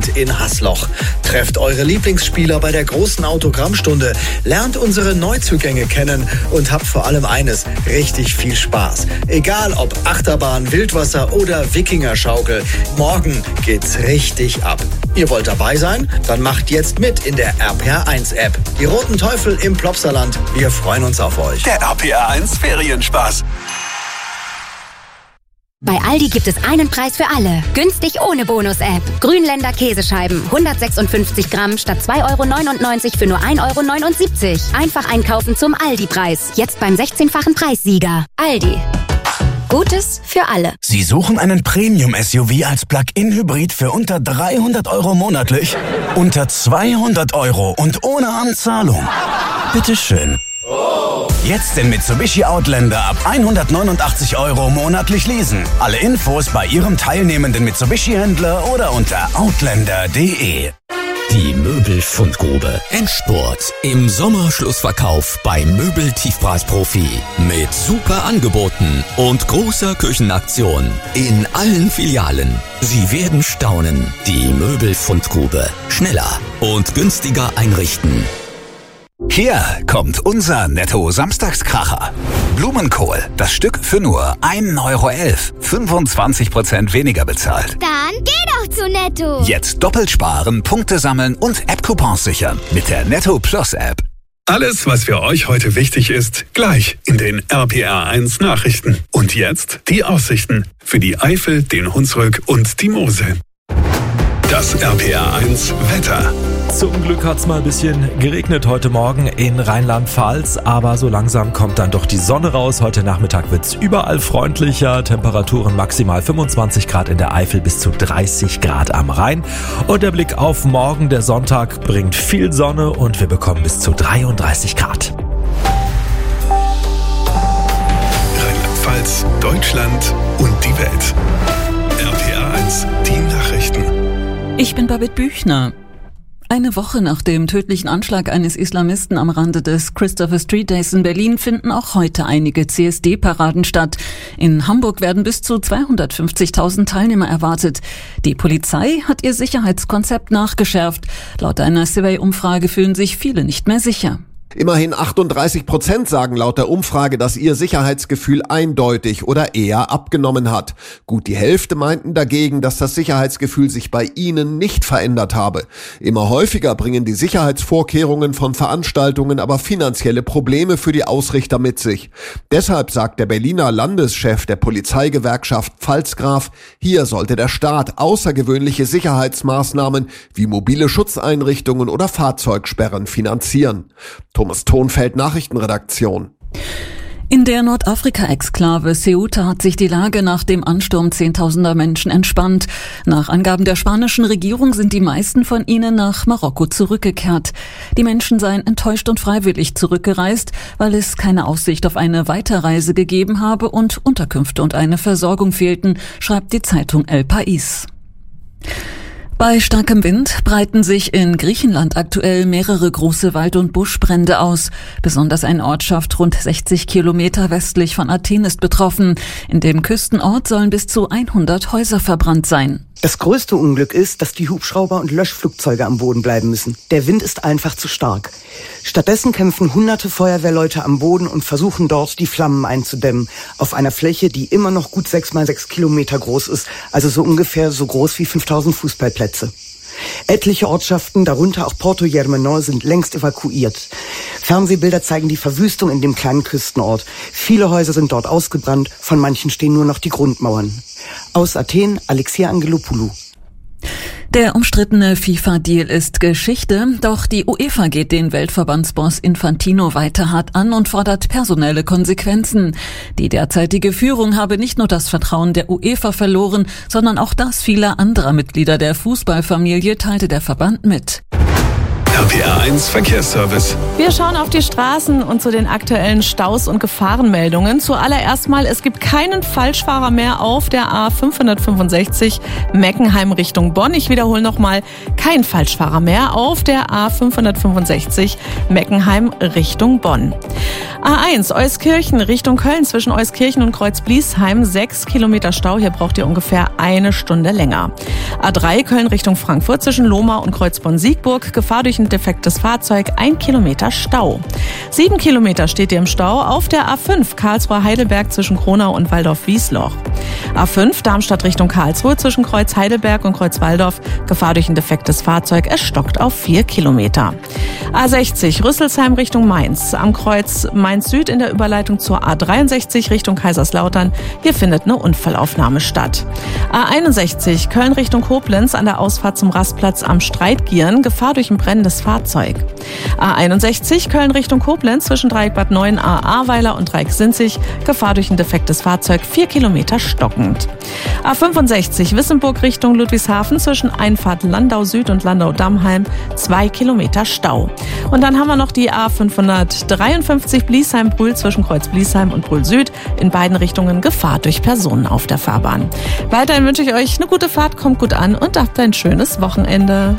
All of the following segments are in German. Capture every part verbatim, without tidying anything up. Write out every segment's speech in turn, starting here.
in Hasloch. Trefft eure Lieblingsspieler bei der großen Autogrammstunde, lernt unsere Neuzugänge kennen und habt vor allem eines, richtig viel Spaß. Egal ob Achterbahn, Wildwasser oder Wikingerschaukel, morgen geht's richtig ab. Ihr wollt dabei sein? Dann macht jetzt mit in der R P R eins App. Die Roten Teufel im Plopsaland. Wir freuen uns auf euch. Der R P R eins Ferienspaß. Bei Aldi gibt es einen Preis für alle. Günstig ohne Bonus-App. Grünländer Käsescheiben. hundertsechsundfünfzig Gramm statt zwei Euro neunundneunzig für nur ein Euro neunundsiebzig. Einfach einkaufen zum Aldi-Preis. Jetzt beim sechzehnfachen Preissieger. Aldi. Gutes für alle. Sie suchen einen Premium-S U V als Plug-in-Hybrid für unter dreihundert Euro monatlich? Unter zweihundert Euro und ohne Anzahlung? Bitteschön. Jetzt den Mitsubishi Outlander ab hundertneunundachtzig Euro monatlich leasen. Alle Infos bei Ihrem teilnehmenden Mitsubishi-Händler oder unter outlander punkt de. Die Möbelfundgrube. Endspurt. Im Sommerschlussverkauf bei Möbel-Tiefpreisprofi. Mit super Angeboten und großer Küchenaktion. In allen Filialen. Sie werden staunen. Die Möbelfundgrube. Schneller und günstiger einrichten. Hier kommt unser Netto-Samstagskracher. Blumenkohl, das Stück für nur ein Euro elf. fünfundzwanzig Prozent weniger bezahlt. Dann geh doch zu Netto. Jetzt doppelt sparen, Punkte sammeln und App-Coupons sichern mit der Netto Plus App. Alles, was für euch heute wichtig ist, gleich in den R P R eins Nachrichten. Und jetzt die Aussichten für die Eifel, den Hunsrück und die Mosel. Das R P R eins Wetter. Zum Glück hat's mal ein bisschen geregnet heute Morgen in Rheinland-Pfalz, aber so langsam kommt dann doch die Sonne raus. Heute Nachmittag wird's überall freundlicher. Temperaturen maximal fünfundzwanzig Grad in der Eifel bis zu dreißig Grad am Rhein. Und der Blick auf morgen, der Sonntag, bringt viel Sonne und wir bekommen bis zu dreiunddreißig Grad. Rheinland-Pfalz, Deutschland und die Welt. R P R eins, die Nachrichten. Ich bin Babette Büchner. Eine Woche nach dem tödlichen Anschlag eines Islamisten am Rande des Christopher Street Days in Berlin finden auch heute einige C S D-Paraden statt. In Hamburg werden bis zu zweihundertfünfzigtausend Teilnehmer erwartet. Die Polizei hat ihr Sicherheitskonzept nachgeschärft. Laut einer Survey-Umfrage fühlen sich viele nicht mehr sicher. Immerhin achtunddreißig Prozent sagen laut der Umfrage, dass ihr Sicherheitsgefühl eindeutig oder eher abgenommen hat. Gut die Hälfte meinten dagegen, dass das Sicherheitsgefühl sich bei ihnen nicht verändert habe. Immer häufiger bringen die Sicherheitsvorkehrungen von Veranstaltungen aber finanzielle Probleme für die Ausrichter mit sich. Deshalb sagt der Berliner Landeschef der Polizeigewerkschaft Pfalzgraf, hier sollte der Staat außergewöhnliche Sicherheitsmaßnahmen wie mobile Schutzeinrichtungen oder Fahrzeugsperren finanzieren. Thomas Thonfeld, Nachrichtenredaktion. In der Nordafrika-Exklave Ceuta hat sich die Lage nach dem Ansturm zehntausender Menschen entspannt. Nach Angaben der spanischen Regierung sind die meisten von ihnen nach Marokko zurückgekehrt. Die Menschen seien enttäuscht und freiwillig zurückgereist, weil es keine Aussicht auf eine Weiterreise gegeben habe und Unterkünfte und eine Versorgung fehlten, schreibt die Zeitung El País. Bei starkem Wind breiten sich in Griechenland aktuell mehrere große Wald- und Buschbrände aus. Besonders eine Ortschaft rund sechzig Kilometer westlich von Athen ist betroffen. In dem Küstenort sollen bis zu hundert Häuser verbrannt sein. Das größte Unglück ist, dass die Hubschrauber und Löschflugzeuge am Boden bleiben müssen. Der Wind ist einfach zu stark. Stattdessen kämpfen hunderte Feuerwehrleute am Boden und versuchen dort, die Flammen einzudämmen. Auf einer Fläche, die immer noch gut sechs mal sechs Kilometer groß ist, also so ungefähr so groß wie fünftausend Fußballplätze. Etliche Ortschaften, darunter auch Porto Germenor, sind längst evakuiert. Fernsehbilder zeigen die Verwüstung in dem kleinen Küstenort. Viele Häuser sind dort ausgebrannt, von manchen stehen nur noch die Grundmauern. Aus Athen, Alexia Angelopoulou. Der umstrittene FIFA-Deal ist Geschichte, doch die UEFA geht den Weltverbandsboss Infantino weiter hart an und fordert personelle Konsequenzen. Die derzeitige Führung habe nicht nur das Vertrauen der UEFA verloren, sondern auch das vieler anderer Mitglieder der Fußballfamilie, teilte der Verband mit. R R P R eins Verkehrsservice. Wir schauen auf die Straßen und zu den aktuellen Staus und Gefahrenmeldungen. Zuallererst mal, es gibt keinen Falschfahrer mehr auf der A fünfhundertfünfundsechzig Meckenheim Richtung Bonn. Ich wiederhole nochmal, kein Falschfahrer mehr auf der A fünfhundertfünfundsechzig Meckenheim Richtung Bonn. A eins Euskirchen Richtung Köln zwischen Euskirchen und Kreuz-Bliesheim, sechs Kilometer Stau. Hier braucht ihr ungefähr eine Stunde länger. A drei Köln Richtung Frankfurt zwischen Lohmar und Kreuzborn-Siegburg. Gefahr durch ein defektes Fahrzeug, ein Kilometer Stau. Sieben Kilometer steht ihr im Stau auf der A fünf Karlsruhe-Heidelberg zwischen Kronau und Waldorf-Wiesloch. A fünf Darmstadt Richtung Karlsruhe zwischen Kreuz Heidelberg und Kreuz Waldorf. Gefahr durch ein defektes Fahrzeug, es stockt auf vier Kilometer. A sechzig Rüsselsheim Richtung Mainz. Am Kreuz Mainz-Süd in der Überleitung zur A dreiundsechzig Richtung Kaiserslautern. Hier findet eine Unfallaufnahme statt. A einundsechzig Köln Richtung Koblenz an der Ausfahrt zum Rastplatz am Streitgieren. Gefahr durch ein brennendes Fahrzeug. A einundsechzig Köln Richtung Koblenz zwischen Dreieck Bad Neuen A Ahrweiler und Dreieck Sinzig. Gefahr durch ein defektes Fahrzeug, vier Kilometer stockend. A fünfundsechzig Wissemburg Richtung Ludwigshafen zwischen Einfahrt Landau Süd und Landau Dammheim. zwei Kilometer Stau. Und dann haben wir noch die A fünfhundertdreiundfünfzig Bliesheim-Brühl zwischen Kreuz Bliesheim und Brühl Süd. In beiden Richtungen Gefahr durch Personen auf der Fahrbahn. Weiterhin wünsche ich euch eine gute Fahrt, kommt gut an und habt ein schönes Wochenende.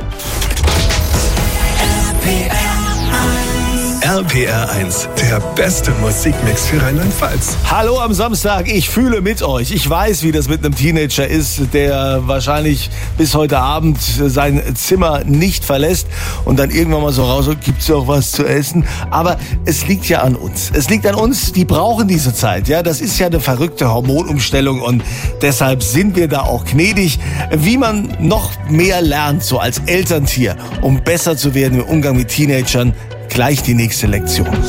R P R eins, der beste Musikmix für Rheinland-Pfalz. Hallo am Samstag, ich fühle mit euch. Ich weiß, wie das mit einem Teenager ist, der wahrscheinlich bis heute Abend sein Zimmer nicht verlässt und dann irgendwann mal so raus, gibt's ja auch was zu essen. Aber es liegt ja an uns. Es liegt an uns, die brauchen diese Zeit. Ja, das ist ja eine verrückte Hormonumstellung und deshalb sind wir da auch gnädig, wie man noch mehr lernt, so als Elterntier, um besser zu werden im Umgang mit Teenagern. Gleich die nächste Lektion.